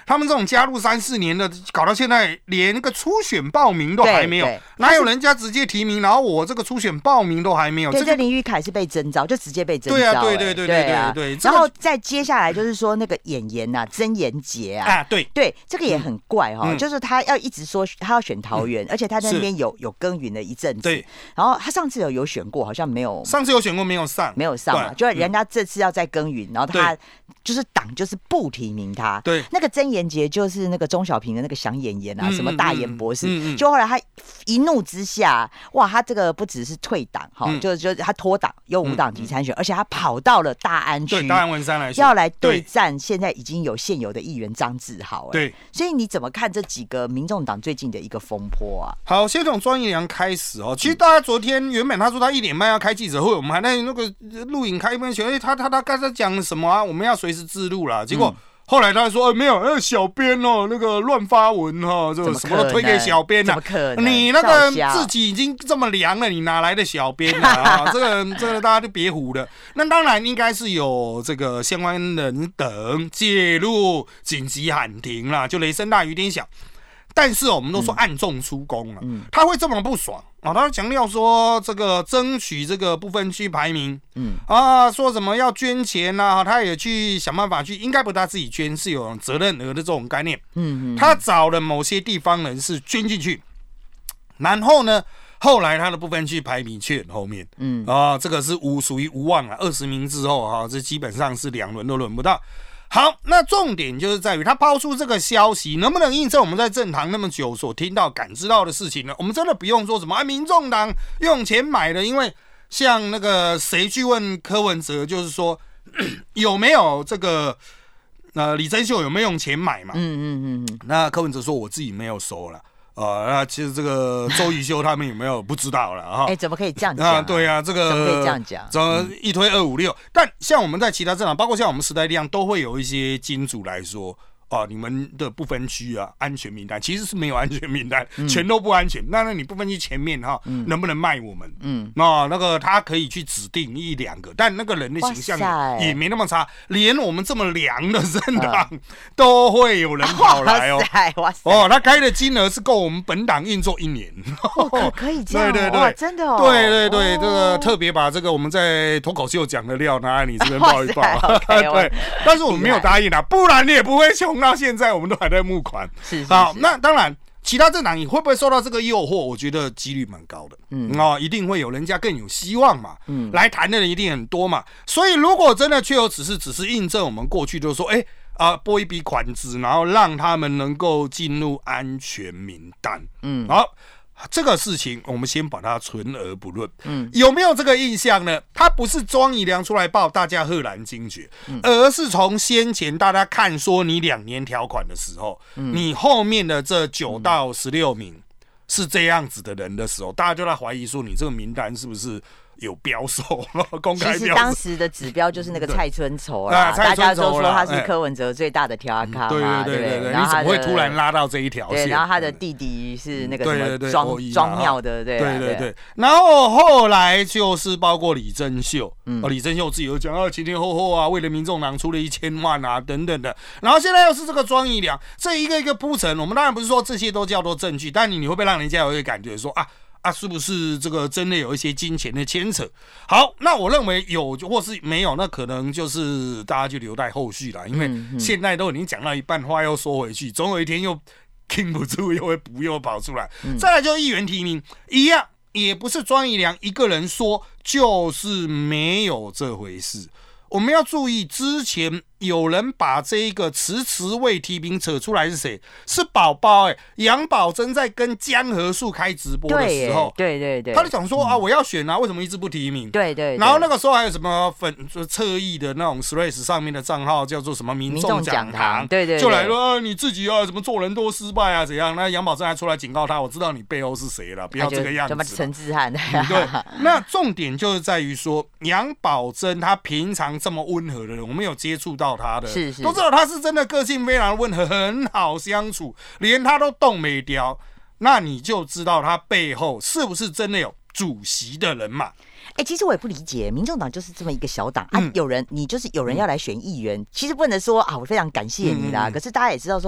他们这种加入3-4年的，搞到现在连那个初选报名都还没有，哪有人家直接提名，然后我这个初选报名都还没有？ 对，这林育凯是被征召，就直接被征召。 对啊，对。 然后再接下来就是说那个演员呐，曾妍杰啊， 对， 这个也很怪哈，就是他要一直说他要选桃园，而且他在那边有耕耘了一阵子。对，然后他上次有选过，好像没有。上次有选过，没有上嘛？ 就人家这次要再耕耘，然后他就是党就是不提名他。 对， 那个曾妍杰就是那个钟小平的那个想演员啊，什么大言博士，就后来他一怒之下，哇，他这个不只是退党哈，就他脱党，又无党籍参选，而且他跑到了大安区， 大安文山来选， 要来对战现在已经有现有的议员张志豪。 对， 所以你怎么看这几个民众党最近的一个风波啊？ 好，先从庄宜良开始哦。其实大家昨天原本他说他1点半要开记者会，我们还在那个录影开分选，他刚才讲什么啊？我们要随时自录啦。结果后来他说，没有，那个小编哦，那个乱发文哈，这什么都推给小编呐。 你那个自己已经这么凉了，你哪来的小编啊？这个大家就别胡了。那当然应该是有这个相关人等介入，紧急喊停啦，就雷声大雨点小。但是我们都说暗中出功了，他会这么不爽啊？他强调说这个争取这个不分区排名，说什么要捐钱啊，他也去想办法去，应该不是他自己捐，是有责任额的这种概念。他找了某些地方人士捐进去，然后呢，后来他的不分区排名却很后面，这个是属于无望了。20名之后这基本上是2轮都轮不到。好，那重点就是在于他抛出这个消息，能不能印证我们在政坛那么久所听到、感知到的事情呢？我们真的不用说什么民众党用钱买的，因为像那个谁去问柯文哲，就是说有没有这个李珍秀有没有用钱买嘛？那柯文哲说我自己没有收了。那其实这个周瑜修他们有没有不知道了哈？ 怎么可以这样讲？ 对啊，这个怎么可以这样讲？ 怎么一推256？但像我们在其他政党，包括像我们时代力量，都会有一些金主来说。你们的不分区啊，安全名单其实是没有安全名单，全都不安全。那你不分区前面能不能卖我们？那个他可以去指定1-2个，但那个人的形象也没那么差，连我们这么凉的政党都会有人跑来哦。他开的金额是够我们本党运作1年。 可以这样？ 对， 真的哦。 对，这个特别把这个我们在脱口秀讲的料拿来你这边报一报。对，但是我们没有答应啊，不然你也不会穷。到现在我们都还在募款，好，那当然，其他政党你会不会受到这个诱惑？我觉得几率蛮高的，一定会有人家更有希望嘛，来谈的人一定很多嘛，所以如果真的确有只是印证我们过去就说，拨一笔款子，然后让他们能够进入安全名单，好。这个事情我们先把它存而不论，有没有这个印象呢？他不是庄宜良出来报，大家赫然惊觉，而是从先前大家看说你2年条款的时候，你后面的这9到16名是这样子的人的时候，大家就在怀疑说你这个名单是不是有标售，公开标售。 其实当时的指标就是那个蔡春筹啦，大家都说他是柯文哲最大的挑咖嘛，对， 你怎么会突然拉到这一条线？ 对，然后他的弟弟是那个什么庄庙的，对。 然后后来就是包括李珍秀，李珍秀自己有讲前前后后啊，为了民众党出了1000万啊等等的，然后现在又是这个庄宜良，这一个一个铺陈，我们当然不是说这些都叫做证据，但你会不会让人家有一个感觉说是不是这个真的有一些金钱的牵扯？好，那我认为有或是没有，那可能就是大家就留待后续了。因为现在都已经讲到一半，话又说回去，总有一天又禁不住，又会补又跑出来。再来就是议员提名一样，也不是庄宜良一个人说，就是没有这回事。我们要注意，之前有人把这一个迟未提名扯出来是谁？是宝宝杨宝珍在跟江河树开直播的时候， 对， 他就讲说我要选啊，为什么一直不提名？ 对， 然后那个时候还有什么侧翼的那种 Threads 上面的账号叫做什么民众讲堂， 对， 就来说你自己怎么做人多失败啊怎样？那杨宝珍还出来警告他，我知道你背后是谁了，不要这个样子。 陈志汉对，那重点就是在于说杨宝珍他平常这么温和的人，我们有接触到他的，都知道他是真的个性非常温和，很好相处，连他都动没掉，那你就知道他背后是不是真的有主席的人嘛？ 其实我也不理解，民众党就是这么一个小党有人要来选议员，其实不能说我非常感谢你啦，可是大家也知道说。